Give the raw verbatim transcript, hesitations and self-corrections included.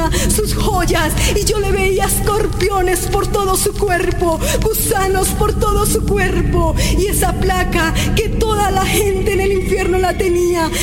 tenía sus joyas, y yo le veía escorpiones por todo su cuerpo, gusanos por todo su cuerpo, y esa placa que toda la gente en el infierno la tenía,